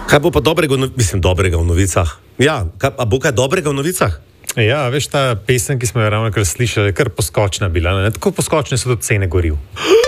Kaj bo pa dobrega v novicah? Ja, a bo kaj dobrega v novicah? Ja, veš, ta pesem, ki smo jo ravno kar slišali, je kar poskočna bila. Ne? Tako poskočne so tudi cene goriv.